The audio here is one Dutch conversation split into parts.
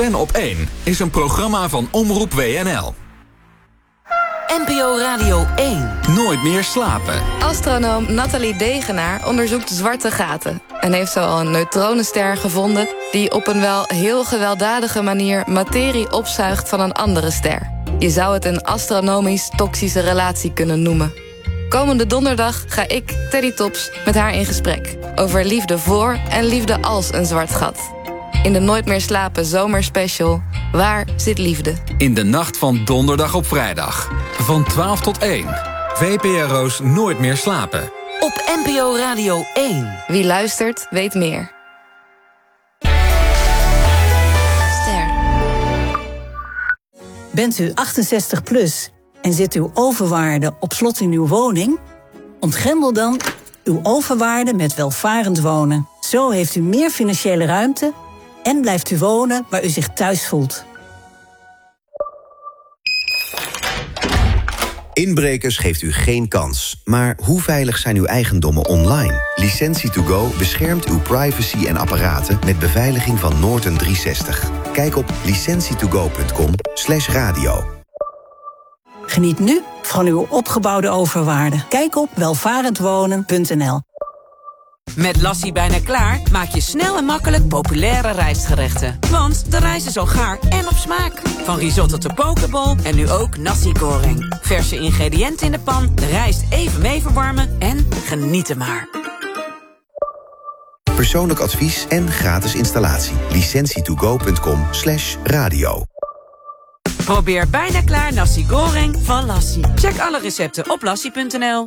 Sven op 1 is een programma van Omroep WNL. NPO Radio 1. Nooit meer slapen. Astronoom Nathalie Degenaar onderzoekt zwarte gaten en heeft zo al een neutronenster gevonden die op een wel heel gewelddadige manier materie opzuigt van een andere ster. Je zou het een astronomisch-toxische relatie kunnen noemen. Komende donderdag ga ik, Teddy Tops, met haar in gesprek over liefde voor en liefde als een zwart gat. In de Nooit meer slapen zomerspecial, Waar zit liefde? In de nacht van donderdag op vrijdag. Van 12 tot 1. VPRO's Nooit meer slapen. Op NPO Radio 1. Wie luistert, weet meer. Ster. Bent u 68 plus en zit uw overwaarde op slot in uw woning? Ontgrendel dan uw overwaarde met welvarend wonen. Zo heeft u meer financiële ruimte en blijft u wonen waar u zich thuis voelt. Inbrekers geeft u geen kans. Maar hoe veilig zijn uw eigendommen online? Licentie2Go beschermt uw privacy en apparaten met beveiliging van Norton 360. Kijk op licentietogo.com/radio. Geniet nu van uw opgebouwde overwaarde. Kijk op welvarendwonen.nl. Met Lassie bijna klaar maak je snel en makkelijk populaire rijstgerechten. Want de rijst is al gaar en op smaak. Van risotto tot pokeball en nu ook nasi goreng. Verse ingrediënten in de pan, de rijst even mee verwarmen en genieten maar. Persoonlijk advies en gratis installatie. licentietogo.com/radio. Probeer bijna klaar nasi goreng van Lassie. Check alle recepten op lassie.nl.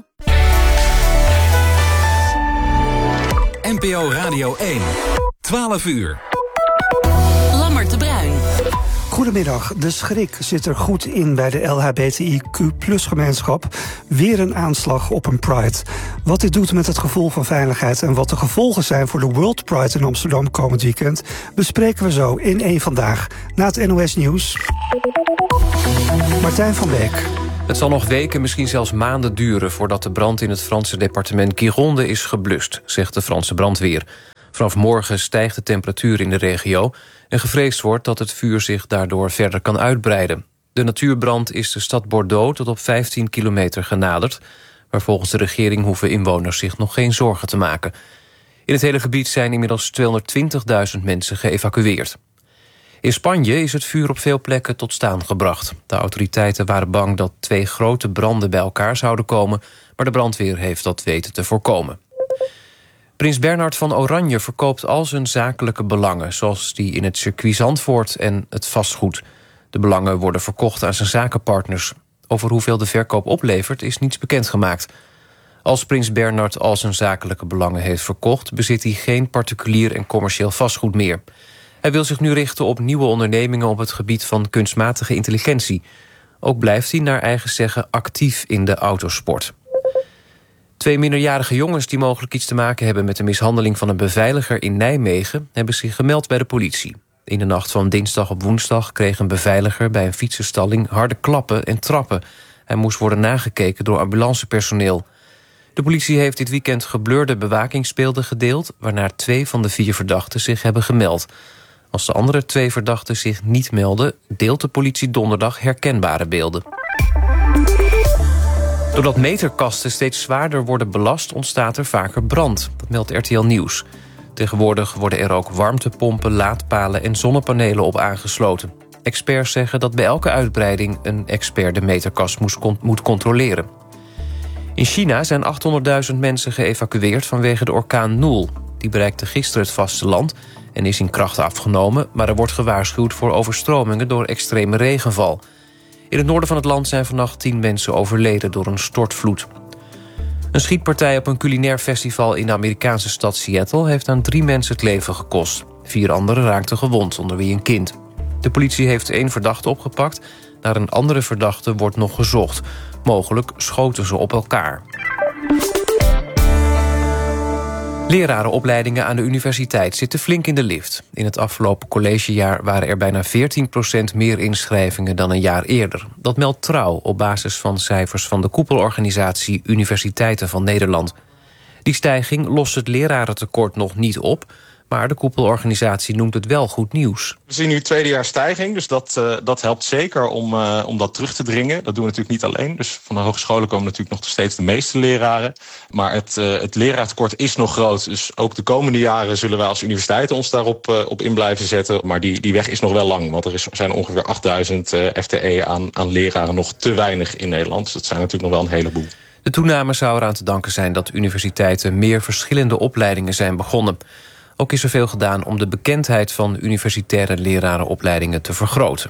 NPO Radio 1. 12 uur. Lammert de Bruin. Goedemiddag. De schrik zit er goed in bij de LHBTIQ+-gemeenschap. Weer een aanslag op een Pride. Wat dit doet met het gevoel van veiligheid en wat de gevolgen zijn voor de World Pride in Amsterdam komend weekend, bespreken we zo in één Vandaag. Na het NOS Nieuws. Martijn van Beek. Het zal nog weken, misschien zelfs maanden duren voordat de brand in het Franse departement Gironde is geblust, zegt de Franse brandweer. Vanaf morgen stijgt de temperatuur in de regio en gevreesd wordt dat het vuur zich daardoor verder kan uitbreiden. De natuurbrand is de stad Bordeaux tot op 15 kilometer genaderd, maar volgens de regering hoeven inwoners zich nog geen zorgen te maken. In het hele gebied zijn inmiddels 220.000 mensen geëvacueerd. In Spanje is het vuur op veel plekken tot staan gebracht. De autoriteiten waren bang dat 2 grote branden bij elkaar zouden komen, maar de brandweer heeft dat weten te voorkomen. Prins Bernhard van Oranje verkoopt al zijn zakelijke belangen, zoals die in het circuit Zandvoort en het vastgoed. De belangen worden verkocht aan zijn zakenpartners. Over hoeveel de verkoop oplevert is niets bekendgemaakt. Als prins Bernhard al zijn zakelijke belangen heeft verkocht, bezit hij geen particulier en commercieel vastgoed meer. Hij wil zich nu richten op nieuwe ondernemingen op het gebied van kunstmatige intelligentie. Ook blijft hij naar eigen zeggen actief in de autosport. 2 minderjarige jongens die mogelijk iets te maken hebben met de mishandeling van een beveiliger in Nijmegen hebben zich gemeld bij de politie. In de nacht van dinsdag op woensdag kreeg een beveiliger bij een fietsenstalling harde klappen en trappen. Hij moest worden nagekeken door ambulancepersoneel. De politie heeft dit weekend geblurde bewakingsbeelden gedeeld, waarna 2 van de 4 verdachten zich hebben gemeld. Als de andere 2 verdachten zich niet melden, deelt de politie donderdag herkenbare beelden. Doordat meterkasten steeds zwaarder worden belast, ontstaat er vaker brand. Dat meldt RTL Nieuws. Tegenwoordig worden er ook warmtepompen, laadpalen en zonnepanelen op aangesloten. Experts zeggen dat bij elke uitbreiding een expert de meterkast moet controleren. In China zijn 800.000 mensen geëvacueerd vanwege de orkaan Noel. Die bereikte gisteren het vasteland en is in kracht afgenomen, maar er wordt gewaarschuwd voor overstromingen door extreme regenval. In het noorden van het land zijn vannacht 10 mensen overleden door een stortvloed. Een schietpartij op een culinair festival in de Amerikaanse stad Seattle heeft aan 3 mensen het leven gekost. 4 anderen raakten gewond, onder wie een kind. De politie heeft 1 verdachte opgepakt. Naar een andere verdachte wordt nog gezocht. Mogelijk schoten ze op elkaar. Lerarenopleidingen aan de universiteit zitten flink in de lift. In het afgelopen collegejaar waren er bijna 14% meer inschrijvingen dan een jaar eerder. Dat meldt Trouw op basis van cijfers van de koepelorganisatie Universiteiten van Nederland. Die stijging lost het lerarentekort nog niet op, Maar de koepelorganisatie noemt het wel goed nieuws. We zien nu tweedejaars stijging, dus dat helpt zeker om dat terug te dringen. Dat doen we natuurlijk niet alleen. Dus van de hogescholen komen natuurlijk nog steeds de meeste leraren. Maar het leraartekort is nog groot. Dus ook de komende jaren zullen wij als universiteiten ons daarop op in blijven zetten. Maar die weg is nog wel lang. Want er zijn ongeveer 8000 FTE aan leraren nog te weinig in Nederland. Dus dat zijn natuurlijk nog wel een heleboel. De toename zou eraan te danken zijn dat universiteiten meer verschillende opleidingen zijn begonnen. Ook is er veel gedaan om de bekendheid van universitaire lerarenopleidingen te vergroten.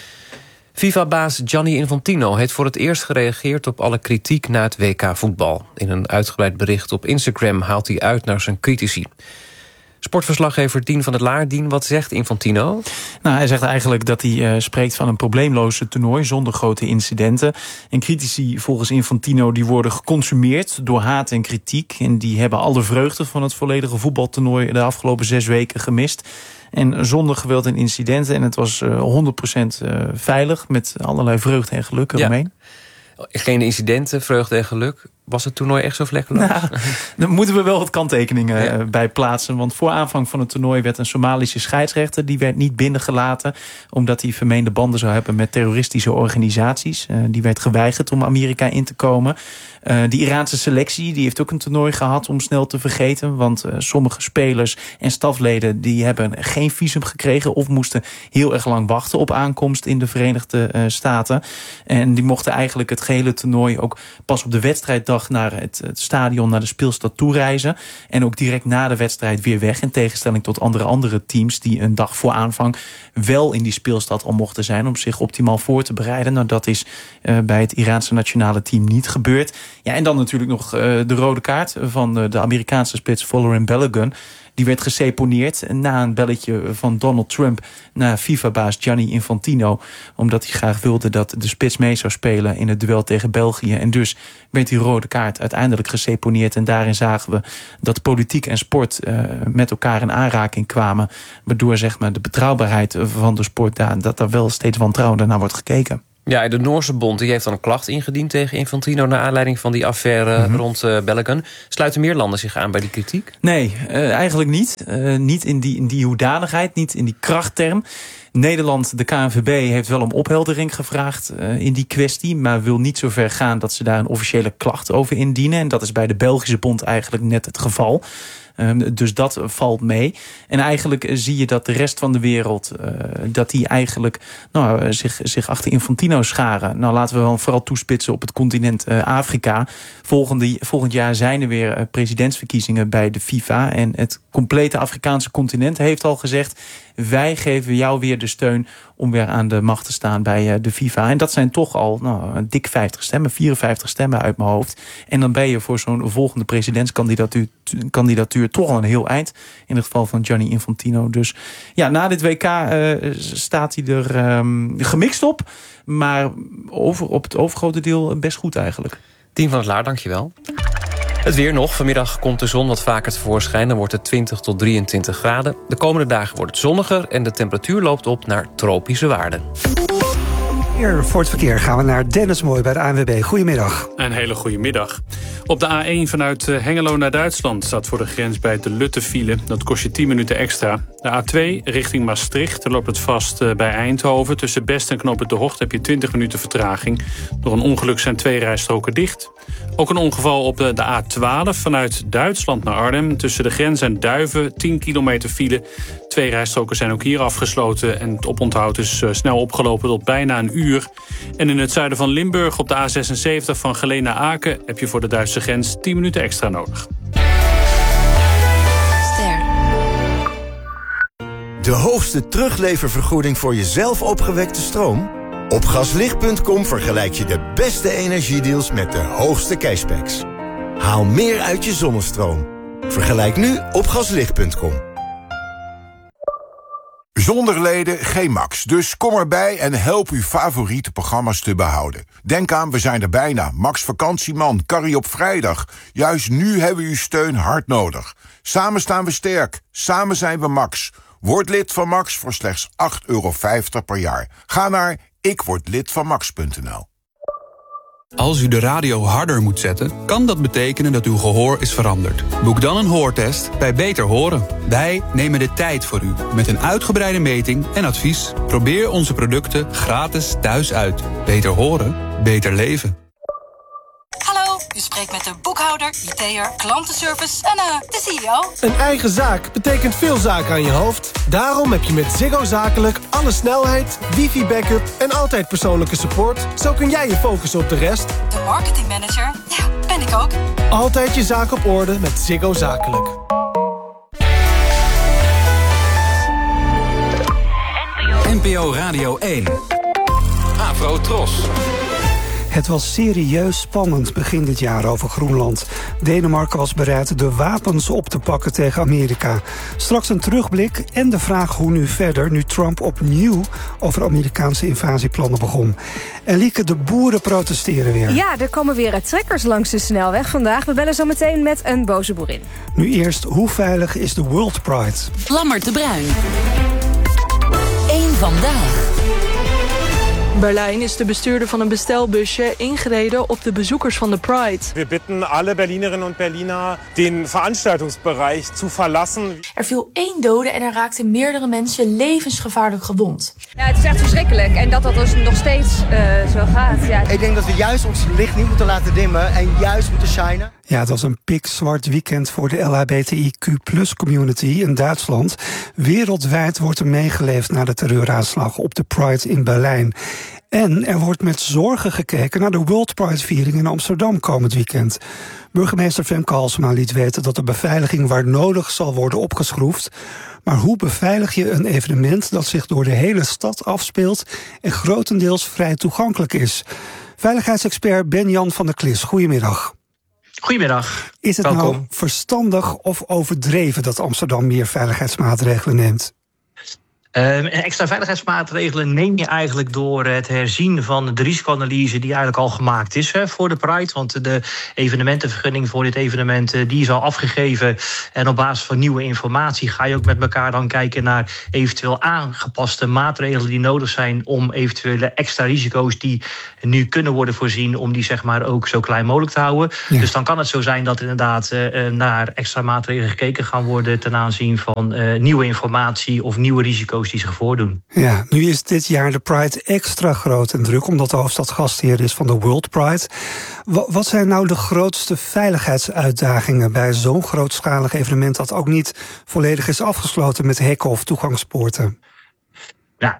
FIFA-baas Gianni Infantino heeft voor het eerst gereageerd op alle kritiek na het WK voetbal. In een uitgebreid bericht op Instagram haalt hij uit naar zijn critici. Sportverslaggever Dien van der Laar. Dien, wat zegt Infantino? Nou, hij zegt eigenlijk dat hij spreekt van een probleemloze toernooi zonder grote incidenten. En critici volgens Infantino die worden geconsumeerd door haat en kritiek. En die hebben alle vreugde van het volledige voetbaltoernooi de afgelopen 6 weken gemist. En zonder geweld en incidenten. En het was 100% veilig met allerlei vreugde en geluk eromheen. Ja. Geen incidenten, vreugde en geluk. Was het toernooi echt zo vlekkeloos? Nou, daar moeten we wel wat kanttekeningen bij plaatsen. Want voor aanvang van het toernooi werd een Somalische scheidsrechter... die werd niet binnengelaten omdat hij vermeende banden zou hebben met terroristische organisaties. Die werd geweigerd om Amerika in te komen. De Iraanse selectie die heeft ook een toernooi gehad om snel te vergeten. Want sommige spelers en stafleden die hebben geen visum gekregen... of moesten heel erg lang wachten op aankomst in de Verenigde Staten. En die mochten eigenlijk het gehele toernooi ook pas op de wedstrijddag naar het stadion, naar de speelstad toereizen. En ook direct na de wedstrijd weer weg. In tegenstelling tot andere teams die een dag voor aanvang wel in die speelstad al mochten zijn om zich optimaal voor te bereiden. Nou, dat is bij het Iraanse nationale team niet gebeurd. Ja, en dan natuurlijk nog de rode kaart van de Amerikaanse spits Folarin Balogun. Die werd geseponeerd na een belletje van Donald Trump naar FIFA-baas Gianni Infantino. Omdat hij graag wilde dat de spits mee zou spelen in het duel tegen België. En dus werd die rode kaart uiteindelijk geseponeerd. En daarin zagen we dat politiek en sport met elkaar in aanraking kwamen. Waardoor zeg maar, de betrouwbaarheid van de sport dat daar wel steeds wantrouwender naar wordt gekeken. Ja, de Noorse bond die heeft dan een klacht ingediend tegen Infantino... naar aanleiding van die affaire rond Balogun. Sluiten meer landen zich aan bij die kritiek? Nee, eigenlijk niet. Niet in die hoedanigheid, niet in die krachtterm. Nederland, de KNVB, heeft wel om opheldering gevraagd in die kwestie... maar wil niet zo ver gaan dat ze daar een officiële klacht over indienen. En dat is bij de Belgische bond eigenlijk net het geval. Dus dat valt mee. En eigenlijk zie je dat de rest van de wereld... dat die eigenlijk zich achter Infantino scharen. Nou, laten we wel vooral toespitsen op het continent Afrika. Volgend jaar zijn er weer presidentsverkiezingen bij de FIFA. En het complete Afrikaanse continent heeft al gezegd... wij geven jou weer de steun om weer aan de macht te staan bij de FIFA. En dat zijn toch al een dik 50 stemmen, 54 stemmen uit mijn hoofd. En dan ben je voor zo'n volgende presidentskandidatuur toch al een heel eind. In het geval van Gianni Infantino. Dus ja, na dit WK staat hij er gemixt op. Maar op het overgrote deel best goed eigenlijk. Dien van der Laar, dankjewel. Het weer nog. Vanmiddag komt de zon wat vaker tevoorschijn. Dan wordt het 20 tot 23 graden. De komende dagen wordt het zonniger en de temperatuur loopt op naar tropische waarden. Hier voor het verkeer gaan we naar Dennis Mooi bij de ANWB. Goedemiddag. Een hele goede middag. Op de A1 vanuit Hengelo naar Duitsland staat voor de grens bij de Lutte file. Dat kost je 10 minuten extra. De A2 richting Maastricht, daar loopt het vast bij Eindhoven. Tussen Best en Knoop het De Hocht heb je 20 minuten vertraging. Door een ongeluk zijn 2 rijstroken dicht. Ook een ongeval op de A12 vanuit Duitsland naar Arnhem. Tussen de grens en Duiven 10 kilometer file. 2 rijstroken zijn ook hier afgesloten. En het oponthoud is snel opgelopen tot bijna een uur. En in het zuiden van Limburg op de A76 van Geleen naar Aken... heb je voor de Duitse grens 10 minuten extra nodig. De hoogste terugleververgoeding voor jezelf opgewekte stroom? Op gaslicht.com vergelijk je de beste energiedeals met de hoogste cashbacks. Haal meer uit je zonnestroom. Vergelijk nu op gaslicht.com. Zonder leden geen Max, dus kom erbij en help uw favoriete programma's te behouden. Denk aan, we zijn er bijna. Max Vakantieman, Carrie op vrijdag. Juist nu hebben we uw steun hard nodig. Samen staan we sterk, samen zijn we Max. Word lid van Max voor slechts €8,50 per jaar. Ga naar ikwordlidvanmax.nl. Als u de radio harder moet zetten, kan dat betekenen dat uw gehoor is veranderd. Boek dan een hoortest bij Beter Horen. Wij nemen de tijd voor u, met een uitgebreide meting en advies. Probeer onze producten gratis thuis uit. Beter horen, beter leven. Hallo, u spreekt met de boekhouder, IT'er, klantenservice en de CEO. Een eigen zaak betekent veel zaken aan je hoofd. Daarom heb je met Ziggo Zakelijk alle snelheid, wifi-backup en altijd persoonlijke support. Zo kun jij je focussen op de rest. De marketingmanager, ja, ben ik ook. Altijd je zaak op orde met Ziggo Zakelijk. NPO Radio 1. Afro Tros. Het was serieus spannend begin dit jaar over Groenland. Denemarken was bereid de wapens op te pakken tegen Amerika. Straks een terugblik en de vraag hoe nu verder, nu Trump opnieuw over Amerikaanse invasieplannen begon. En Lieke, de boeren protesteren weer. Ja, er komen weer trekkers langs de snelweg vandaag. We bellen zo meteen met een boze boerin. Nu eerst, hoe veilig is de World Pride? Lammert de Bruin. 1 vandaag. Berlijn is de bestuurder van een bestelbusje ingereden op de bezoekers van de Pride. We bitten alle Berlinerinnen en Berliner den Veranstaltungsbereich te verlassen. Er viel 1 dode en er raakten meerdere mensen levensgevaarlijk gewond. Ja, het is echt verschrikkelijk en dat dus nog steeds zo gaat. Ja. Ik denk dat we juist ons licht niet moeten laten dimmen en juist moeten shinen. Ja, het was een pikzwart weekend voor de LHBTIQ+-community in Duitsland. Wereldwijd wordt er meegeleefd na de terreuraanslag op de Pride in Berlijn. En er wordt met zorgen gekeken naar de World Pride-viering in Amsterdam komend weekend. Burgemeester Femke Halsema liet weten dat de beveiliging waar nodig zal worden opgeschroefd. Maar hoe beveilig je een evenement dat zich door de hele stad afspeelt en grotendeels vrij toegankelijk is? Veiligheidsexpert Ben-Jan van der Klis, goedemiddag. Goedemiddag. Is het Welkom. nou verstandig of overdreven dat Amsterdam meer veiligheidsmaatregelen neemt? Extra veiligheidsmaatregelen neem je eigenlijk door het herzien van de risicoanalyse die eigenlijk al gemaakt is voor de Pride. Want de evenementenvergunning voor dit evenement die is al afgegeven. En op basis van nieuwe informatie ga je ook met elkaar dan kijken naar eventueel aangepaste maatregelen die nodig zijn om eventuele extra risico's die nu kunnen worden voorzien, om die zeg maar ook zo klein mogelijk te houden. Ja. Dus dan kan het zo zijn dat inderdaad naar extra maatregelen gekeken gaan worden ten aanzien van nieuwe informatie of nieuwe risico's die zich voordoen. Ja, nu is dit jaar de Pride extra groot en druk, omdat de hoofdstad gastheer is van de World Pride. Wat zijn nou de grootste veiligheidsuitdagingen bij zo'n grootschalig evenement dat ook niet volledig is afgesloten met hekken of toegangspoorten? Nou,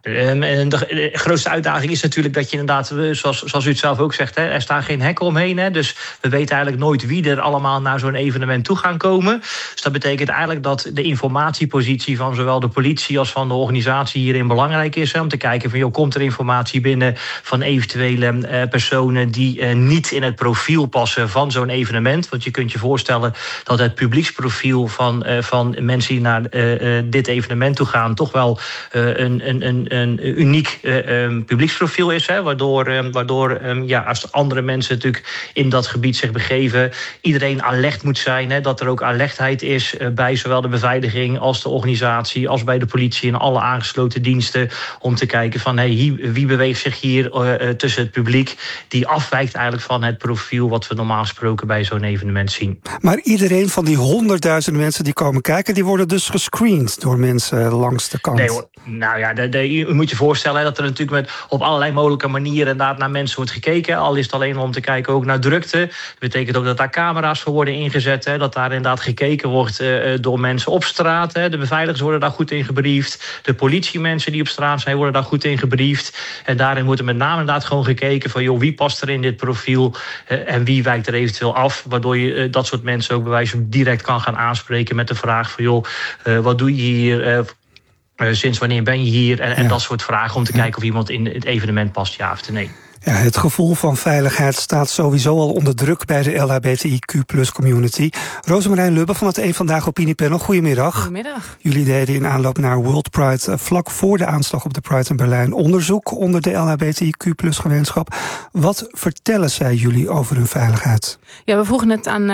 de grootste uitdaging is natuurlijk dat je inderdaad, zoals u het zelf ook zegt, er staan geen hekken omheen. Hè, dus we weten eigenlijk nooit wie er allemaal naar zo'n evenement toe gaan komen. Dus dat betekent eigenlijk dat de informatiepositie van zowel de politie als van de organisatie hierin belangrijk is. Hè, om te kijken van, komt er informatie binnen van eventuele personen die niet in het profiel passen van zo'n evenement. Want je kunt je voorstellen dat het publieksprofiel van mensen die naar dit evenement toe gaan toch wel een uniek publieksprofiel is. Hè, waardoor als andere mensen natuurlijk in dat gebied zich begeven, iedereen alert moet zijn. Hè, dat er ook alertheid is bij zowel de beveiliging als de organisatie, als bij de politie en alle aangesloten diensten. Om te kijken van wie beweegt zich hier tussen het publiek die afwijkt eigenlijk van het profiel wat we normaal gesproken bij zo'n evenement zien. Maar iedereen van die 100.000 mensen die komen kijken, die worden dus gescreend door mensen langs de kant. Nee hoor. Nou ja, je moet je voorstellen dat er natuurlijk op allerlei mogelijke manieren inderdaad naar mensen wordt gekeken. Al is het alleen om te kijken ook naar drukte. Dat betekent ook dat daar camera's voor worden ingezet. Hè, dat daar inderdaad gekeken wordt door mensen op straat. Hè. De beveiligers worden daar goed in gebriefd. De politiemensen die op straat zijn worden daar goed in gebriefd. En daarin wordt er met name inderdaad gewoon gekeken van wie past er in dit profiel en wie wijkt er eventueel af. Waardoor je dat soort mensen ook bij wijze van direct kan gaan aanspreken met de vraag van wat doe je hier? Sinds wanneer ben je hier? En dat soort vragen om te kijken of iemand in het evenement past, ja of nee. Ja, het gevoel van veiligheid staat sowieso al onder druk bij de LHBTIQ+-community. Rosemarijn Lubbe van het Eén Vandaag Opiniepanel, goedemiddag. Goedemiddag. Jullie deden in aanloop naar World Pride vlak voor de aanslag op de Pride in Berlijn onderzoek onder de LHBTIQ+-gemeenschap. Wat vertellen zij jullie over hun veiligheid? Ja, we vroegen het aan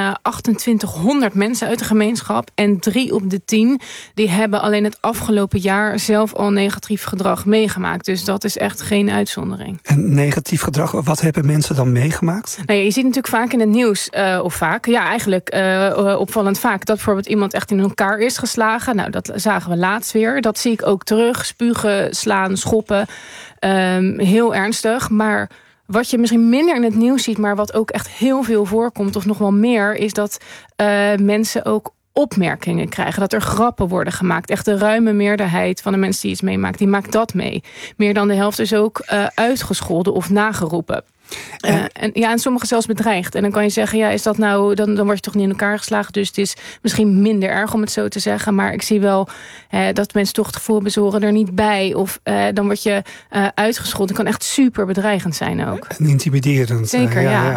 2800 mensen uit de gemeenschap en 3 op de 10 die hebben alleen het afgelopen jaar zelf al negatief gedrag meegemaakt. Dus dat is echt geen uitzondering. En negatief gedrag. Wat hebben mensen dan meegemaakt? Nou ja, je ziet natuurlijk vaak in het nieuws, opvallend vaak, dat bijvoorbeeld iemand echt in elkaar is geslagen. Nou, dat zagen we laatst weer. Dat zie ik ook terug. Spugen, slaan, schoppen. Heel ernstig. Maar wat je misschien minder in het nieuws ziet, maar wat ook echt heel veel voorkomt, of nog wel meer, is dat mensen ook opmerkingen krijgen. Dat er grappen worden gemaakt. Echt de ruime meerderheid van de mensen die iets meemaakt, die maakt dat mee. Meer dan de helft is ook uitgescholden of nageroepen. En sommigen zelfs bedreigd. En dan kan je zeggen, is dat nou, dan word je toch niet in elkaar geslagen. Dus het is misschien minder erg om het zo te zeggen. Maar ik zie wel dat mensen toch het gevoel hebben, ze horen er niet bij. Of dan word je uitgescholden. Het kan echt super bedreigend zijn ook. En intimiderend. Zeker, ja.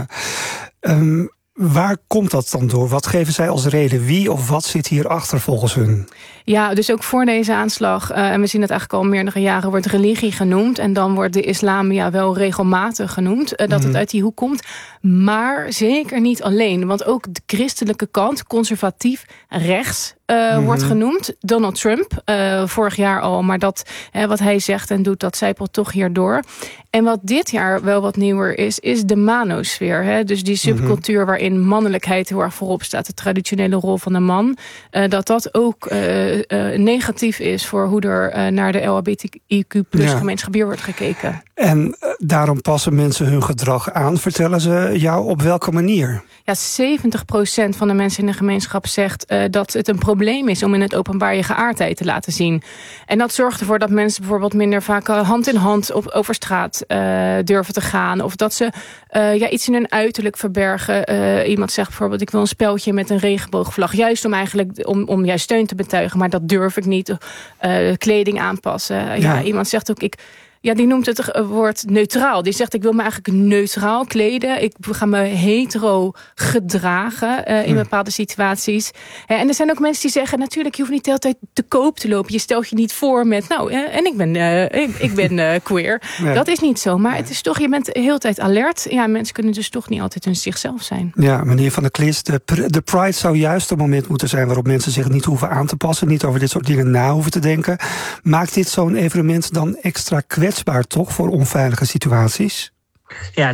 Waar komt dat dan door? Wat geven zij als reden? Wie of wat zit hierachter volgens hun? Ja, dus ook voor deze aanslag, en we zien het eigenlijk al meerdere jaren, wordt religie genoemd. En dan wordt de islam wel regelmatig genoemd, dat het uit die hoek komt. Maar zeker niet alleen. Want ook de christelijke kant, conservatief rechts, wordt genoemd. Donald Trump, vorig jaar al. Maar dat, wat hij zegt en doet, dat zijpelt toch hierdoor. En wat dit jaar wel wat nieuwer is de manosfeer. Dus die subcultuur waarin mannelijkheid heel erg voorop staat. De traditionele rol van de man. Dat ook negatief is voor hoe er naar de LHBTIQ+ gemeenschap hier wordt gekeken. En daarom passen mensen hun gedrag aan. Vertellen ze jou op welke manier? Ja, 70% van de mensen in de gemeenschap zegt dat het een probleem is om in het openbaar je geaardheid te laten zien. En dat zorgt ervoor dat mensen bijvoorbeeld minder vaak hand in hand over straat durven te gaan. Of dat ze iets in hun uiterlijk verbergen. Iemand zegt bijvoorbeeld, ik wil een speldje met een regenboogvlag. Juist om eigenlijk om juist steun te betuigen. Maar dat durf ik niet. Kleding aanpassen. Iemand zegt ook, die noemt het woord neutraal. Die zegt, ik wil me eigenlijk neutraal kleden. Ik ga me hetero gedragen in bepaalde situaties. En er zijn ook mensen die zeggen, natuurlijk, je hoeft niet de hele tijd te koop te lopen. Je stelt je niet voor met, en ik ben queer. Nee. Dat is niet zo. Maar het is toch, je bent de hele tijd alert. Ja, mensen kunnen dus toch niet altijd hun zichzelf zijn. Ja, meneer Van der Klis, de Pride zou juist een moment moeten zijn waarop mensen zich niet hoeven aan te passen. Niet over dit soort dingen na hoeven te denken. Maakt dit zo'n evenement dan extra kwetsbaar toch voor onveilige situaties? Ja,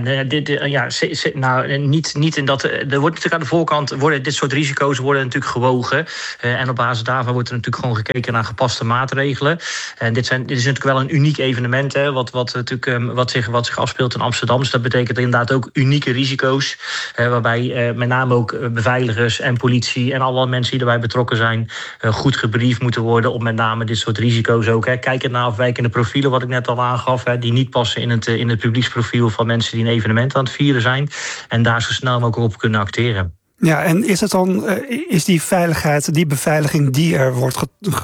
niet in dat. Er wordt natuurlijk aan de voorkant worden dit soort risico's worden natuurlijk gewogen. En op basis daarvan wordt er natuurlijk gewoon gekeken naar gepaste maatregelen. En dit is natuurlijk wel een uniek evenement, wat zich afspeelt in Amsterdam. Dus dat betekent inderdaad ook unieke risico's. Waarbij met name ook beveiligers en politie en alle mensen die erbij betrokken zijn goed gebriefd moeten worden op met name dit soort risico's ook. Kijken naar afwijkende profielen, wat ik net al aangaf, die niet passen in het publieksprofiel van mensen die een evenement aan het vieren zijn. En daar zo snel mogelijk op kunnen acteren. Ja, en is het dan, is die veiligheid, die beveiliging die er wordt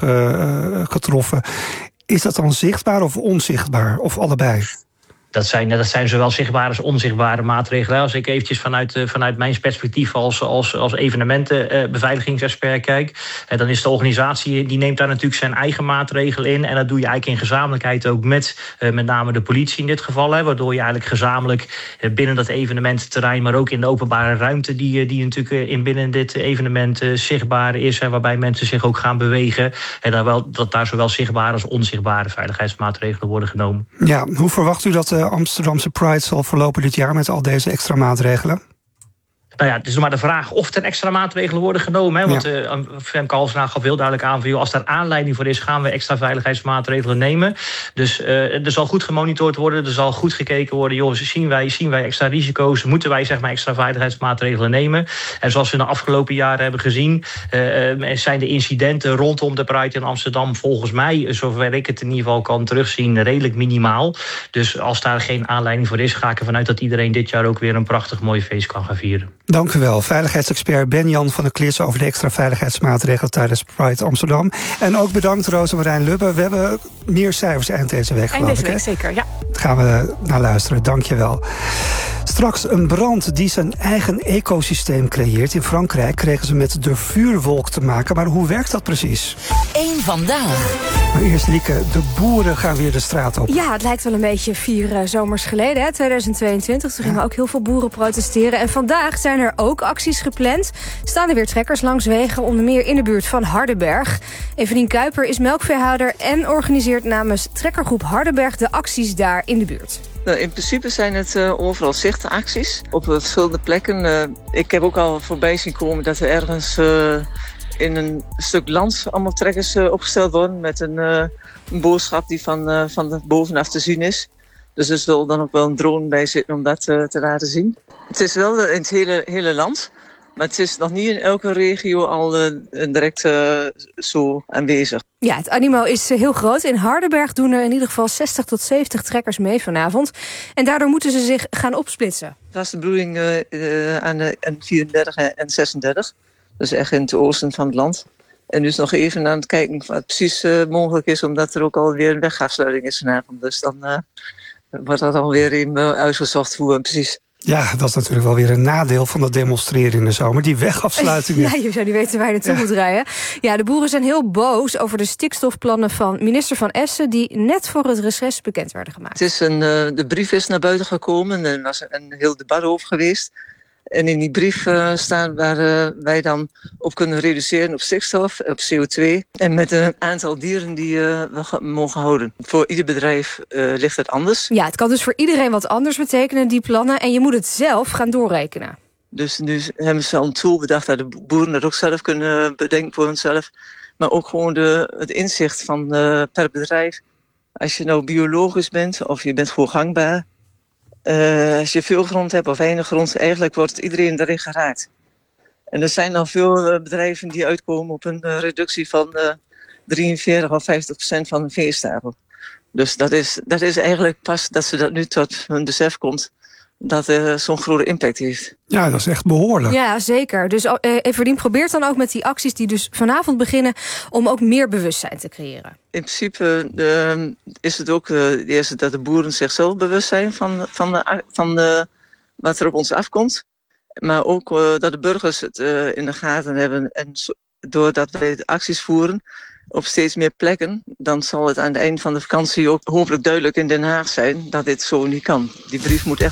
getroffen, is dat dan zichtbaar of onzichtbaar? Of allebei? Dat zijn zowel zichtbare als onzichtbare maatregelen. Als ik eventjes vanuit mijn perspectief als evenementenbeveiligingsexpert kijk, dan is de organisatie, die neemt daar natuurlijk zijn eigen maatregelen in. En dat doe je eigenlijk in gezamenlijkheid ook met name de politie in dit geval. Waardoor je eigenlijk gezamenlijk binnen dat evenemententerrein, maar ook in de openbare ruimte die natuurlijk binnen dit evenement zichtbaar is. Waarbij mensen zich ook gaan bewegen. En dat daar zowel zichtbare als onzichtbare veiligheidsmaatregelen worden genomen. Ja, hoe verwacht u dat de Amsterdamse Pride zal verlopen dit jaar met al deze extra maatregelen? Nou ja, het is nog maar de vraag of er extra maatregelen worden genomen. Want Femke Halsema gaf heel duidelijk aan van, als daar aanleiding voor is, gaan we extra veiligheidsmaatregelen nemen. Dus er zal goed gemonitord worden, er zal goed gekeken worden. Zien wij extra risico's? Moeten wij extra veiligheidsmaatregelen nemen? En zoals we in de afgelopen jaren hebben gezien, zijn de incidenten rondom de Pride in Amsterdam volgens mij, zover ik het in ieder geval kan terugzien, redelijk minimaal. Dus als daar geen aanleiding voor is, ga ik ervan uit dat iedereen dit jaar ook weer een prachtig mooi feest kan gaan vieren. Dank u wel. Veiligheidsexpert Ben-Jan van der Klis over de extra veiligheidsmaatregelen tijdens Pride Amsterdam. En ook bedankt Rosemarijn Lubbe. We hebben meer cijfers eind deze week, geloof ik. Eind deze week, zeker, ja. Daar gaan we naar luisteren. Dank je wel. Straks een brand die zijn eigen ecosysteem creëert. In Frankrijk kregen ze met de vuurwolk te maken. Maar hoe werkt dat precies? Eén vandaag. Maar eerst Lieke, de boeren gaan weer de straat op. Ja, het lijkt wel een beetje 4 zomers geleden, 2022. Toen gingen ook heel veel boeren protesteren. En vandaag zijn er ook acties gepland. Staan er weer trekkers langs wegen, onder meer in de buurt van Hardenberg. Evelien Kuiper is melkveehouder en organiseert namens trekkergroep Hardenberg de acties daar in de buurt. Nou, in principe zijn het overal zichtacties op verschillende plekken. Ik heb ook al voorbij zien komen dat er ergens in een stuk land allemaal trekkers opgesteld worden met een boodschap die van bovenaf te zien is. Dus er zal dan ook wel een drone bij zitten om dat te laten zien. Het is wel in het hele land, maar het is nog niet in elke regio al direct zo aanwezig. Ja, het animo is heel groot. In Hardenberg doen er in ieder geval 60 tot 70 trekkers mee vanavond. En daardoor moeten ze zich gaan opsplitsen. Dat was de bedoeling aan de N34 en 36. Dus echt in het oosten van het land. En dus nog even aan het kijken wat precies mogelijk is, omdat er ook alweer een wegafsluiting is vanavond. Dus dan wordt dat alweer even uitgezocht hoe precies. Ja, dat is natuurlijk wel weer een nadeel van dat demonstreren in de zomer. Die wegafsluitingen. Ja, je zou niet weten waar je naartoe moet rijden. Ja, de boeren zijn heel boos over de stikstofplannen van minister Van Essen, die net voor het reces bekend werden gemaakt. De brief is naar buiten gekomen en er was een heel debat over geweest. En in die brief staan waar wij dan op kunnen reduceren op stikstof, op CO2. En met een aantal dieren die we mogen houden. Voor ieder bedrijf ligt het anders. Ja, het kan dus voor iedereen wat anders betekenen, die plannen. En je moet het zelf gaan doorrekenen. Dus nu hebben ze al een tool bedacht dat de boeren dat ook zelf kunnen bedenken voor hunzelf. Maar ook gewoon het inzicht van per bedrijf. Als je nou biologisch bent of je bent gewoon gangbaar. Als je veel grond hebt of weinig grond, eigenlijk wordt iedereen daarin geraakt. En er zijn al veel bedrijven die uitkomen op een reductie van 43 of 50% van de veestapel. Dus dat is eigenlijk pas dat ze dat nu tot hun besef komt, dat zo'n grote impact heeft. Ja, dat is echt behoorlijk. Ja, zeker. Dus Everdien probeert dan ook met die acties die dus vanavond beginnen om ook meer bewustzijn te creëren. In principe is het ook eerst dat de boeren zichzelf bewust zijn van wat er op ons afkomt. Maar ook dat de burgers het in de gaten hebben. En doordat wij de acties voeren op steeds meer plekken, dan zal het aan het eind van de vakantie ook hopelijk duidelijk in Den Haag zijn dat dit zo niet kan. Die brief moet echt